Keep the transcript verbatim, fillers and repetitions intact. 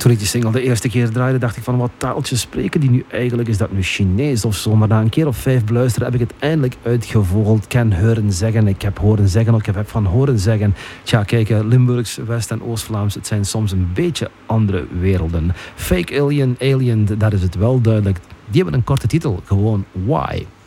Toen ik die single de eerste keer draaide, dacht ik van wat taaltjes spreken die nu eigenlijk? Is dat nu Chinees of zo? Maar na een keer of vijf beluisteren heb ik het eindelijk uitgevogeld. Ik kan horen zeggen, ik heb horen zeggen, ik heb van horen zeggen. Tja, kijk, Limburgs, West- en Oost-Vlaams, het zijn soms een beetje andere werelden. Fake Alien, Alien, dat is het wel duidelijk. Die hebben een korte titel, gewoon Why.